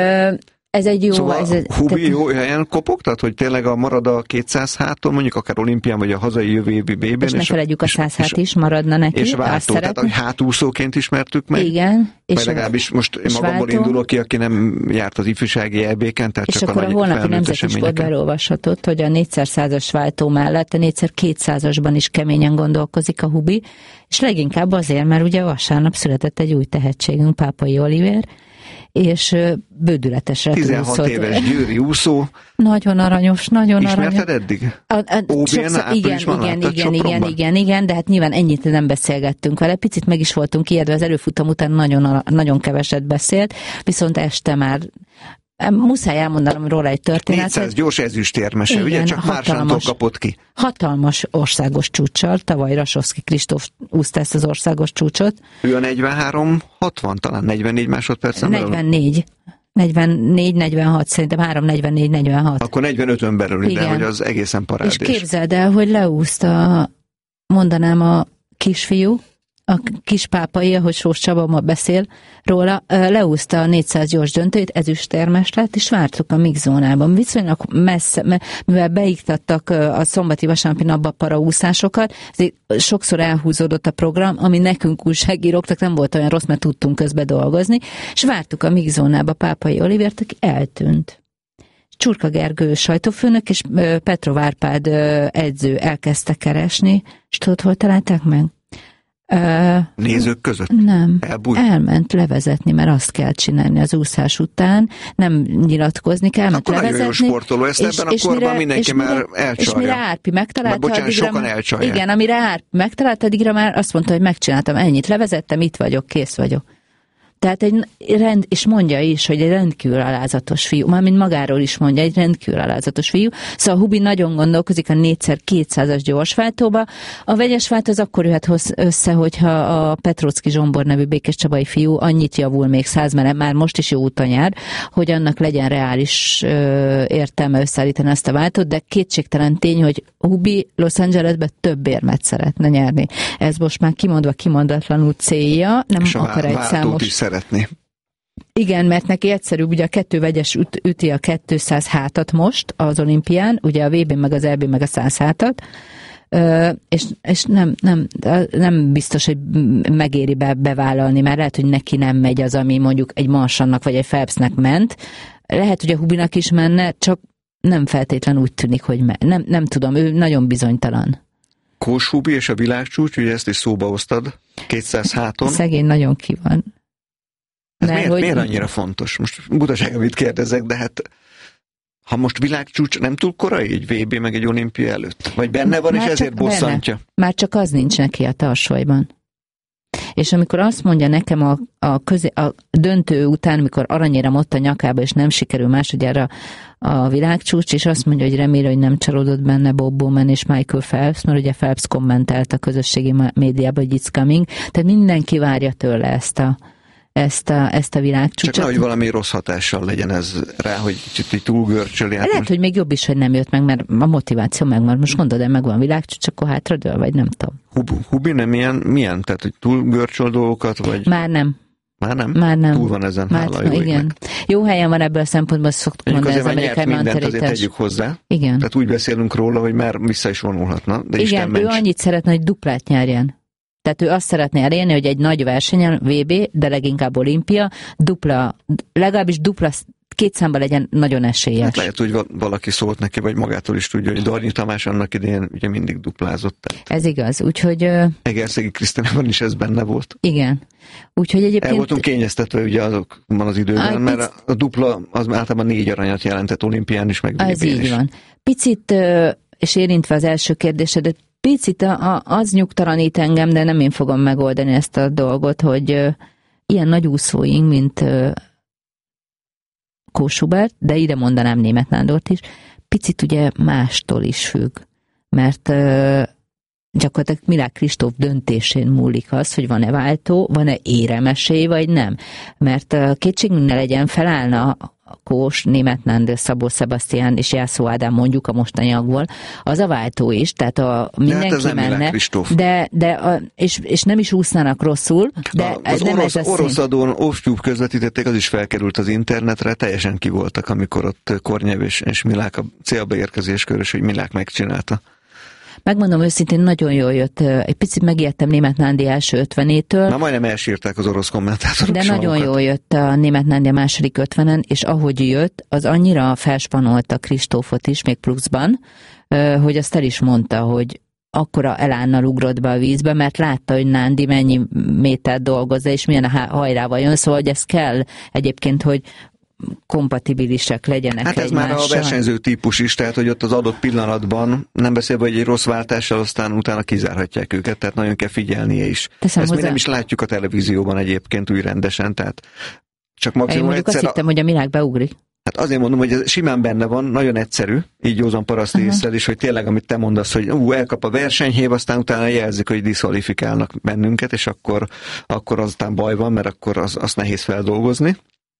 Ez egy jó... Szóval Hubi jó helyen kopogtat, hogy tényleg marad a 200 háton, mondjuk akár olimpián, vagy a hazai jövő évi BB-ben. És ne felejtjük, a 100 hát is maradna neki. És váltó, tehát hogy hátúszóként ismertük meg. Igen. Vagy legalábbis most én magamból indulok ki, aki nem járt az ifjúsági EB-ken, tehát és csak akkor a holnapi nemzeti sportban olvashatott, hogy a 4x100-as váltó mellett a 4x200-asban is keményen gondolkozik a Hubi, és leginkább azért, mert ugye vasárnap született egy új tehetségünk, Pápai Oliver, és bődületesre 16 éves győri úszó. Nagyon aranyos, nagyon aranyos. Ismerted eddig? Igen, de hát nyilván ennyit nem beszélgettünk vele. Picit meg is voltunk ijedve, az előfutam után nagyon keveset beszélt, viszont este már muszáj elmondanom róla egy történetet. 400 gyors ezüstérmese, ugye? Csak Mársántól kapott ki. Hatalmas országos csúccsal, tavaly Rasovszki Kristóf úszta ezt az országos csúcsot. Ő a 43-60, talán 44 másodpercen 44-46, szerintem 3-44-46. Akkor 45-ön belül, de hogy az egészen parádés. És képzeld el, hogy leúszta, mondanám, a kisfiú, a kis Pápai, ahogy Sós Csaba ma beszél róla, leúszta a 400 gyors döntőt, ezüstérmes lett, és vártuk a mixzónában. Viszonylag messze, mivel beiktattak a szombati-vasárnapi napba paraúszásokat, ezért sokszor elhúzódott a program, ami nekünk újságíróknak nem volt olyan rossz, mert tudtunk közbe dolgozni, és vártuk a mixzónába Pápai Olivert, aki eltűnt. Csurka Gergő sajtófőnök és Petrov Árpád edző elkezdte keresni, és tudod, hol találták meg? Nézők között? Nem. Elment levezetni, mert azt kell csinálni az úszás után, nem nyilatkozni kell, elment akkor levezetni. Nagyon jó sportoló, ezt ebben a korban mindenki már elcsalja. És mire Árpi megtalálta, sokan elcsalják. Igen, amire Árpi megtalálta, addigra már azt mondta, hogy megcsináltam, ennyit levezettem, itt vagyok, kész vagyok. Tehát és mondja is, hogy egy rendkívül alázatos fiú, mármint magáról is mondja, egy rendkívül alázatos fiú. Szóval Hubi nagyon gondolkozik a 4x200-as gyorsváltóba. A vegyesváltó az akkor jöhet össze, hogyha a Petróczki Zsombor nevű Békés Csabai fiú annyit javul még 100, mert már most is jó úton jár, hogy annak legyen reális értelme összeállítani ezt a váltót, de kétségtelen tény, hogy Hubi Los Angelesben több érmet szeretne nyerni. Ez most már kimondatlanul célja, nem és akar egy számos... szeretni. Igen, mert neki egyszerűbb, ugye a 2 vegyes üti a 200 hátat most az olimpián, ugye a VB meg az EB meg a 100 hátat, és nem biztos, hogy megéri bevállalni, mert lehet, hogy neki nem megy az, ami mondjuk egy Marsannak vagy egy Phelpsnek ment. Lehet, hogy a Hubinak is menne, csak nem feltétlen úgy tűnik, hogy nem tudom, ő nagyon bizonytalan. Kós Hubi és a világcsúcs, ugye ezt is szóba hoztad, 200 háton. Szegény nagyon ki van. Miért annyira fontos? Most butaság, amit kérdezek, de hát ha most világcsúcs nem túl korai, egy VB meg egy olimpia előtt? Vagy benne van, és ezért bosszantja? Már csak az nincs neki a tarsolyban. És amikor azt mondja nekem a döntő után, amikor aranyérem ott a nyakába, és nem sikerül másodjára a világcsúcs, és azt mondja, hogy remélem, hogy nem csalódott benne Bob Bowman és Michael Phelps, mert ugye Phelps kommentelt a közösségi médiában, hogy it's coming, tehát mindenki várja tőle ezt a világcsúcsot. Csak nehogy valami rossz hatással legyen ez rá, hogy kicsit túlgörcsöli. Lehet, hogy még jobb is, hogy nem jött meg, mert a motiváció megvan. Most gondolod, megvan világcsúcs, akkor hátradől, vagy nem tudom. Hubi nem milyen? Tehát, hogy túlgörcsöl dolgokat, vagy... Már nem. Már nem? Túl van ezen, hála jó igen. Jó helyen van ebből a szempontból, szoktuk mondani az amerikai mentalitás. Azért tegyük hozzá. Igen. Tehát úgy beszélünk róla, hogy már vissza is vonulhatna. De igen, ő annyit szeretne, hogy duplát nyerjen. Tehát ő azt szeretné elérni, hogy egy nagy versenyen, VB, de leginkább olimpia, legalábbis dupla, két számba legyen nagyon esélyes. Hát lehet, hogy valaki szólt neki, vagy magától is tudja, hogy Darnyi Tamás annak idején ugye mindig duplázott. Tehát ez igaz, úgyhogy... Egerszegi Krisztinában is ez benne volt. Igen. Úgyhogy egyébként... El voltunk kényeztetve ugye azokban az időben, mert a dupla az általában 4 aranyat jelentett olimpián is, meg VB-n is. Ez így van. Picit, és érintve az első kérdésedet, picit az nyugtalanít engem, de nem én fogom megoldani ezt a dolgot, hogy ilyen nagy úszóink, mint Kós Hubert, de ide mondanám Németh Nándort is, picit ugye mástól is függ, mert gyakorlatilag Milák Kristóf döntésén múlik az, hogy van-e váltó, van-e éremesély, vagy nem. Mert kétségünk ne legyen, felállna Kós, Németh Nándor, Szabó Sebastián és Jászó Ádám mondjuk a mostaniakból, az a váltó is, tehát mindenki menne, és nem is úsznának rosszul, de az orosz adón off-tube közvetítették, az is felkerült az internetre, teljesen ki voltak, amikor ott Kornyev és Milák a célba érkezéskor, és hogy Milák megcsinálta. Megmondom őszintén, nagyon jól jött. Egy picit megijedtem Németh Nándi első 50-től. Már majdnem elsírták az orosz kommentátorok. De nagyon jól jött a Németh Nándi a második 50-en, és ahogy jött, az annyira felspanolta Kristófot is, még pluszban, hogy azt el is mondta, hogy akkora elánnal ugrott be a vízbe, mert látta, hogy Nándi mennyi métert dolgozza, és milyen hajrával jön, szóval hogy ez kell egyébként, hogy kompatibilisek legyenek hát ez egymással. Már a versenyző típus is, tehát hogy ott az adott pillanatban, nem beszélve, hogy egy rossz váltással aztán utána kizárhatják őket, tehát nagyon kell figyelnie is. Ezt mi nem is látjuk a televízióban egyébként úgy rendesen, tehát csak maximum egyszer... Azt hittem, hogy a Milák beugrik. Hát azért mondom, hogy ez simán benne van, nagyon egyszerű, így józan paraszti észre is, hogy tényleg, amit te mondasz, hogy elkap a versenyhév, aztán utána jelzik, hogy diszkvalifikálnak bennünket, és akkor aztán baj van, mert akkor azt nehéz feldolgozni.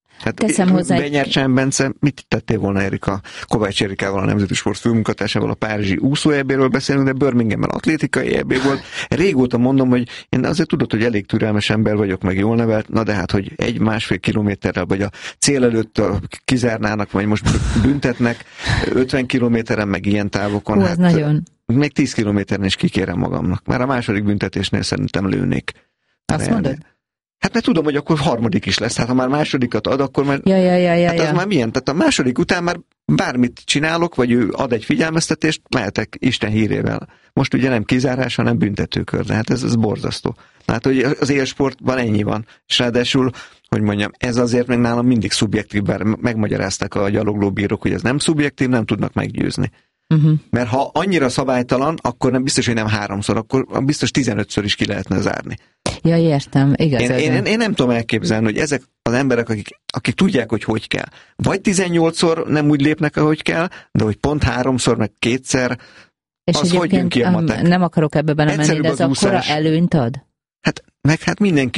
Hát Benyercsán Bence, mit tettél volna Erika, Kovács Erikával, a Nemzeti Sport főmunkatársával, a párizsi úszó EB-ről beszélünk, de Birminghamben atlétikai EB volt. Régóta mondom, hogy én azért tudod, hogy elég türelmes ember vagyok, meg jól nevelt, na de hát, hogy 1-1,5 kilométerrel, vagy a cél előtt kizárnának, vagy most büntetnek 50 kilométeren, meg ilyen távokon. Hát nagyon. Még 10 kilométeren is kikérem magamnak. Már a második büntetésnél szerintem lőnék. Azt mondod? Hát mert tudom, hogy akkor harmadik is lesz. Hát ha már másodikat ad, akkor már... Ja. Az már milyen? Tehát a második után már bármit csinálok, vagy ő ad egy figyelmeztetést, mehetek Isten hírével. Most ugye nem kizárás, hanem büntetőkör. De hát ez borzasztó. Hát, hogy az élsportban ennyi van. És ráadásul, hogy mondjam, ez azért meg nálam mindig szubjektív, bár megmagyarázták a gyaloglóbírók, hogy ez nem szubjektív, nem tudnak meggyőzni. Mert ha annyira szabálytalan, akkor nem biztos, hogy nem 3-szor, akkor biztos 15-ször is ki lehetne zárni. Ja, értem, igaz. Én nem tudom elképzelni, hogy ezek az emberek, akik tudják, hogy kell. Vagy 18-szor nem úgy lépnek, ahogy kell, de hogy pont 3-szor, meg 2-szer, és az hogy jön ki a matek? Nem akarok ebbe belemenni, de ez akkora előnyt ad? Hát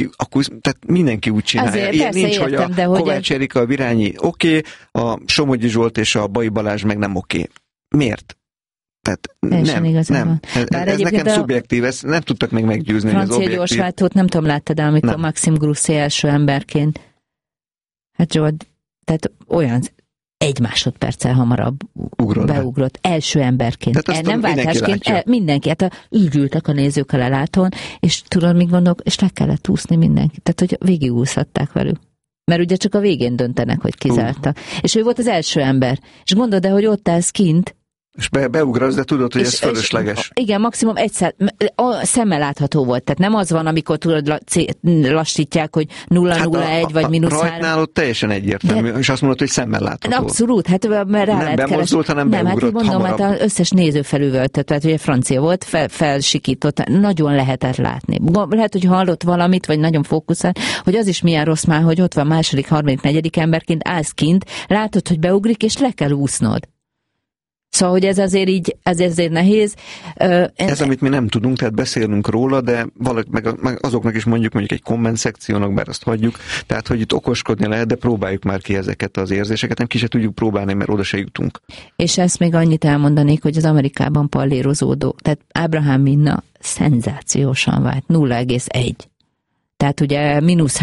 mindenki úgy csinálja. Azért, ilyen persze, nincs, értem, hogy a Kovács Erika, a Virányi oké, a Somogyi Zsolt és a Bai Balázs meg nem oké. Miért? Tehát nem. Ez nekem szubjektív, ezt nem tudtak még meggyőzni. Francia gyorsváltót nem tudom, láttad el, amikor Maxime Grousset első emberként. Hát Zsolt, tehát olyan 1 másodperccel hamarabb beugrott első emberként. Nem váltásként, mindenki. Hát így ültek a nézők a lelátón, és tudod, mit gondolok, és le kellett úszni mindenki. Tehát, hogy végigúszhatták velük. Mert ugye csak a végén döntenek, hogy kizárta. És ő volt az első ember. És gondold el, hogy ott állsz kint, És beugrasz, de tudod, hogy ez fölösleges. Igen, maximum egyszer, szemmel látható volt. Tehát nem az van, amikor tudod, lassítják, hogy 0-0-1 vagy -3. Rajtnál ott teljesen egyértelmű, és azt mondod, hogy szemmel látható. Abszolút, hát rá nem lehet bemozdult, hanem beugrott hát mondom, hamarabb. hát az összes néző felüvöltött, tehát ugye francia volt, felsikított, nagyon lehetett látni. Lehet, hogy hallott valamit, vagy nagyon fókuszált, hogy az is milyen rossz már, hogy ott van második, harmadik, negyedik emberként, állsz kint, látod, hogy beugrik, és le kell úsznod. Szóval, hogy ez azért nehéz. Ez, amit mi nem tudunk, tehát beszélünk róla, de meg azoknak is mondjuk egy komment szekciónak, bár azt hagyjuk, tehát, hogy itt okoskodni lehet, de próbáljuk már ki ezeket az érzéseket, nem ki se tudjuk próbálni, mert oda se jutunk. És ezt még annyit elmondanék, hogy az Amerikában pallérozódó, tehát Abraham Minna szenzációsan vált, 0,1. Tehát ugye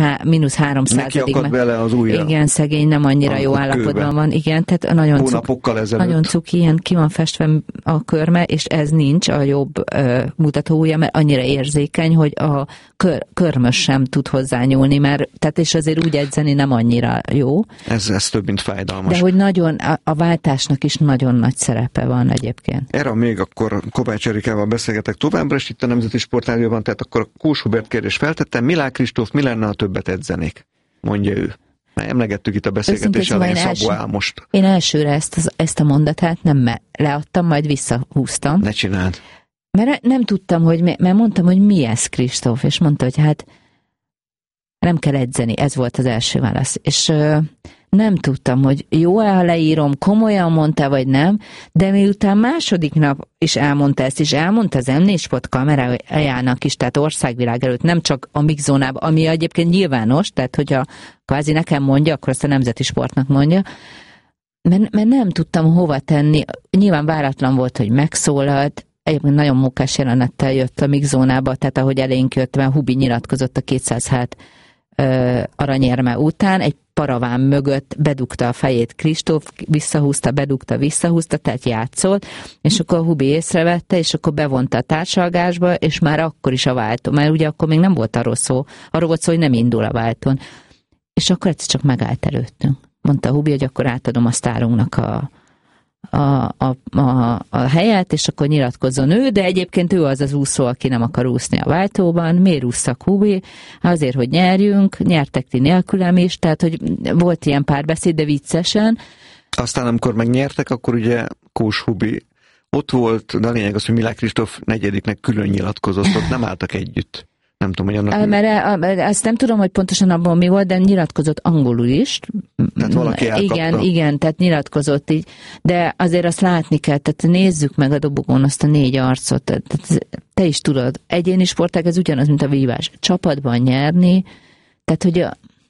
-3%. Neki akadt bele az ujja. Igen, szegény, nem annyira jó állapotban van. Igen, tehát nagyon cuki, ilyen ki van festve a körme, és ez nincs a jobb mutató ujja, mert annyira érzékeny, hogy a körmös sem tud hozzányúlni, mert tehát és azért úgy edzeni nem annyira jó. Ez több, mint fájdalmas. De hogy nagyon, a váltásnak is nagyon nagy szerepe van egyébként. Erre még akkor Kovács Erikával beszélgetek továbbra, és itt a Nemzeti Sportrádióban, tehát akkor Kós Hubert kérdést feltettem, Milák Kristóf, mi lenne, ha többet edzenék? Mondja ő. Már emlegettük itt a beszélgetés elején Szabó Ámost. Én elsőre ezt a mondatát nem leadtam, majd visszahúztam. Ne csináld. Mert nem tudtam, mert mondtam, hogy mi ez, Kristóf, és mondta, hogy hát nem kell edzeni, ez volt az első válasz. És nem tudtam, hogy jó-e, ha leírom, komolyan mondta, vagy nem, de miután második nap is elmondta ezt, és elmondta az M4 Sport kamerájának is, tehát országvilág előtt, nem csak a mixzónában, ami egyébként nyilvános, tehát hogyha kvázi nekem mondja, akkor azt a Nemzeti Sportnak mondja, mert nem tudtam hova tenni. Nyilván váratlan volt, hogy megszólalt, egyébként nagyon munkás jelenettel jött a mixzónába, tehát ahogy elénk jött, mert Hubi nyilatkozott a 207 aranyérme után, egy paraván mögött bedugta a fejét Kristóf, visszahúzta, tehát játszott, és akkor a Hubi észrevette, és akkor bevonta a társalgásba, és már akkor is a váltó, mert ugye akkor még nem volt arról volt szó, hogy nem indul a váltón. És akkor egyszer csak megállt előttünk. Mondta a Hubi, hogy akkor átadom a sztárunknak a helyet, és akkor nyilatkozzon ő, de egyébként ő az az úszó, aki nem akar úszni a váltóban. Miért ússzak, Hubi? Azért, hogy nyerjünk, nyertek ti nélkülem is, tehát, hogy volt ilyen párbeszéd, de viccesen. Aztán, amikor megnyertek, akkor ugye Kós Hubi ott volt, de a lényeg az, hogy Milák Kristóf negyediknek külön nyilatkozott, ott nem álltak együtt. Nem tudom, hogy annak... Mert azt nem tudom, hogy pontosan abban mi volt, de nyilatkozott angolul is. Tehát valaki elkapta. Igen, tehát nyilatkozott így. De azért azt látni kell, tehát nézzük meg a dobogón azt a 4 arcot. Tehát te is tudod, egyéni sportág ez ugyanaz, mint a vívás. Csapatban nyerni, tehát hogy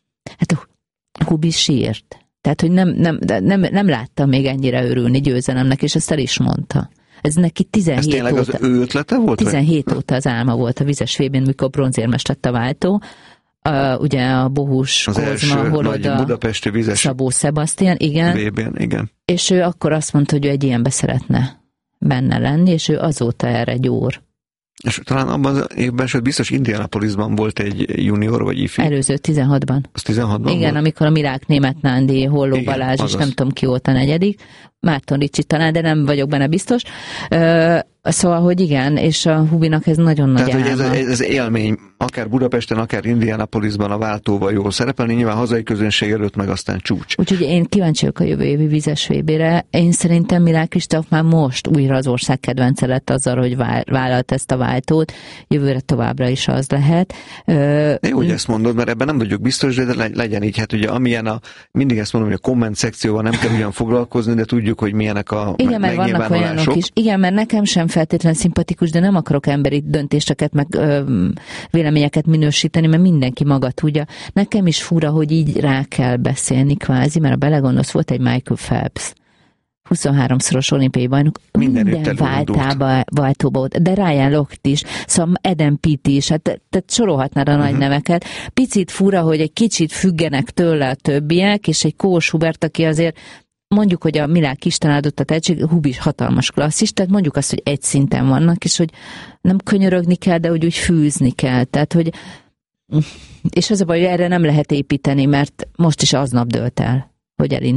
a Hubi sírt. Tehát, hogy nem láttam még ennyire örülni győzelemnek, és ezt el is mondta. Ez neki 17 óta. Ez tényleg az ő ötlete volt? 17 óta az álma volt a vizes VB-n, mikor bronzérmes lett a váltó. Ugye a Bohus az első nagy budapesti vizes Szabó Sebastian, igen. VB-n, igen. És ő akkor azt mondta, hogy ő egy ilyenbe szeretne benne lenni, és ő azóta erre gyúr. És talán abban az évben, sőt biztos Indianapolisban volt egy junior vagy ifi. Előző 16-ban. Az 16-ban igen, volt? Amikor a Milák Német Nándi, Holló igen, Balázs, azaz. és nem tudom ki volt a negyedik. Márton Ricsi talán, de nem vagyok benne biztos. Szóval, hogy igen, és a Hubinak ez nagyon nagy álma. Tehát, hogy ez élmény, akár Budapesten, akár Indianapolisban a váltóval jól szerepelni, nyilván hazai közönség előtt meg aztán csúcs. Úgyhogy én kíváncsi vagyok a jövő évi vizes VB-re. Én szerintem Milák Kristóf már most újra az ország kedvence lett azzal, hogy vállalt ezt a váltót. Jövőre továbbra is az lehet. Jó, hogy ezt mondod, mert ebben nem vagyok biztos, de legyen így. Hát ugye amilyen mindig ezt mondom, hogy a komment szekcióval nem kell ugyan foglalkozni, de tudjuk, hogy milyenek a igen, mert vannak olyanok is. Igen, mert nekem sem feltétlenül szimpatikus, de nem akarok emberi döntéseket, meg véleményeket minősíteni, mert mindenki maga tudja. Nekem is fura, hogy így rá kell beszélni kvázi, mert a belegondolsz, volt egy Michael Phelps, 23-szoros olimpiai bajnok, minden váltóba volt, de Ryan Lochte is, szóval Adam Pitt is, tehát sorolhatnád a nagy neveket. Picit fura, hogy egy kicsit függenek tőle a többiek, és egy Kós Hubert, aki azért mondjuk, hogy a Milák Isten áldott a tehetség, Hubi hatalmas klasszis, tehát mondjuk azt, hogy egy szinten vannak, és hogy nem könyörögni kell, de hogy úgy fűzni kell. Tehát, hogy és az a baj, hogy erre nem lehet építeni, mert most is aznap dőlt el, hogy elindul.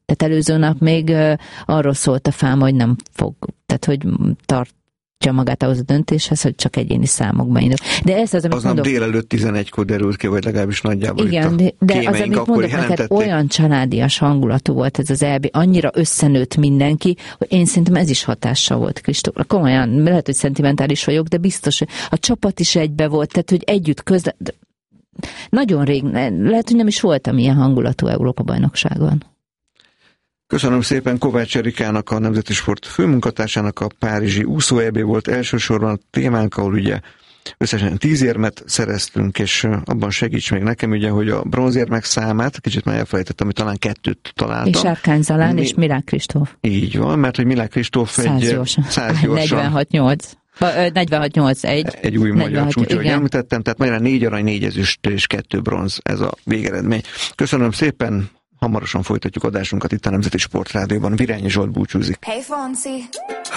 Tehát előző nap még arról szólt a fám, hogy nem fog, tehát hogy tartja magát ahhoz a döntéshez, hogy csak egyéni számokban indul. De ez az nap délelőtt 11-kor derült ki, vagy legalábbis nagyjából igen, de az, amit mondok neked, olyan családias hangulatú volt ez az EB, annyira összenőtt mindenki, hogy én szerintem ez is hatással volt Kristófra. Komolyan, lehet, hogy szentimentális vagyok, de biztos, hogy a csapat is egybe volt, tehát, hogy együtt nagyon rég, lehet, hogy nem is voltam ilyen hangulatú Európa-bajnokságon. Köszönöm szépen Kovács Erikának, a Nemzeti Sport főmunkatársának. A párizsi úszó EB volt elsősorban a témánk, ahol ugye összesen 10 érmet szereztünk, és abban segíts még nekem, ugye, hogy a bronzérmek számát, kicsit már elfelejtettem, hogy talán 2 találtam. És Árkány Zalán és Milák Kristóf. Így van, mert hogy Milák Kristóf egy 100 gyorsan. 46-8. Egy új magyar csúcs, ahogy említettem, tehát magyarán 4 arany, 4 ezüst és 2 bronz, ez a végeredmény. Köszönöm szépen, hamarosan folytatjuk adásunkat itt a Nemzeti Sportrádióban. Virányi Zsolt búcsúzik. Hey, Fonsi.